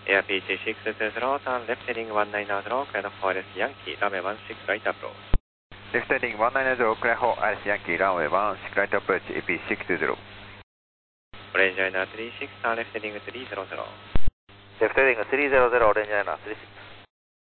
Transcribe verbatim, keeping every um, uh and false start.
Air P G six two zero, turn left heading one nine zero, clear for Alice Yankee, runway one six right approach. Left heading one nine zero, clear for Alice Yankee, runway one six right approach, A P six two zero. Orange Liner three six, turn left heading three zero zero. Left heading three zero zero, Orange Liner three six.